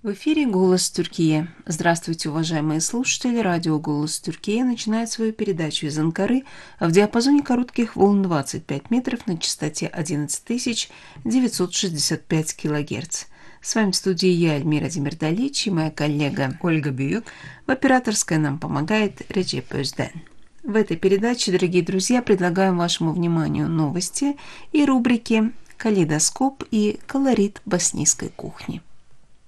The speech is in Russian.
В эфире «Голос Тюркии». Здравствуйте, уважаемые слушатели. Радио «Голос Тюркии» начинает свою передачу из Анкары в диапазоне коротких волн 25 метров на частоте 11965 килогерц. С вами в студии я, Эльмира Демирдалич, и моя коллега Ольга Бьюк. В операторской нам помогает Реджеп Özdен. В этой передаче, дорогие друзья, предлагаем вашему вниманию новости и рубрики «Калейдоскоп» и «Колорит боснийской кухни».